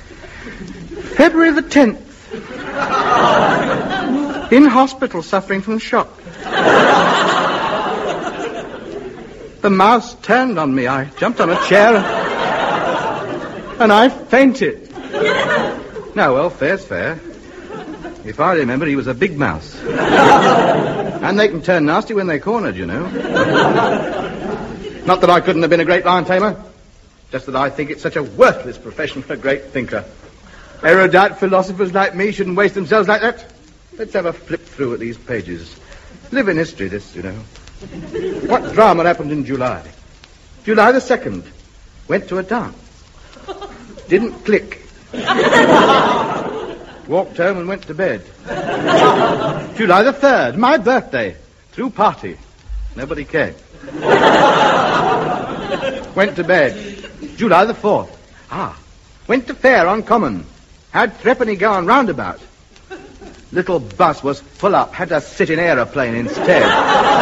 February the 10th. In hospital suffering from shock. The mouse turned on me. I jumped on a chair and I fainted. Now, well, fair's fair. If I remember, he was a big mouse. And they can turn nasty when they're cornered, you know. Not that I couldn't have been a great lion tamer. Just that I think it's such a worthless profession for a great thinker. Erudite philosophers like me shouldn't waste themselves like that. Let's have a flip through at these pages. Live in history, this, you know. What drama happened in July? July the 2nd. Went to a dance. Didn't click. Walked home and went to bed. July the 3rd, my birthday. Threw party. Nobody came. Went to bed. July the 4th. Went to fair on Common. Had threepenny go on roundabout. Little bus was full up. Had to sit in aeroplane instead.